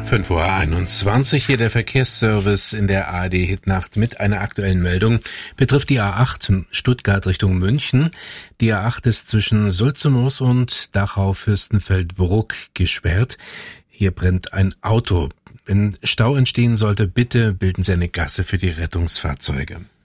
5:21 Uhr, hier der Verkehrsservice in der ARD-Hitnacht mit einer aktuellen Meldung. Betrifft die A8 Stuttgart Richtung München. Die A8 ist zwischen Sulzermoos und Dachau-Fürstenfeldbruck gesperrt. Hier brennt ein Auto. Wenn Stau entstehen sollte, bitte bilden Sie eine Gasse für die Rettungsfahrzeuge.